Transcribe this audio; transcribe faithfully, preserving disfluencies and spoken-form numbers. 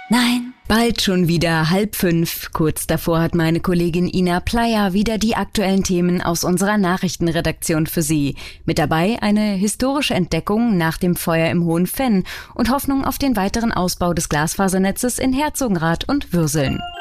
Nein. Bald schon wieder halb fünf. Kurz davor hat meine Kollegin Ina Pleyer wieder die aktuellen Themen aus unserer Nachrichtenredaktion für Sie. Mit dabei eine historische Entdeckung nach dem Feuer im Hohen Venn und Hoffnung auf den weiteren Ausbau des Glasfasernetzes in Herzogenrath und Würseln.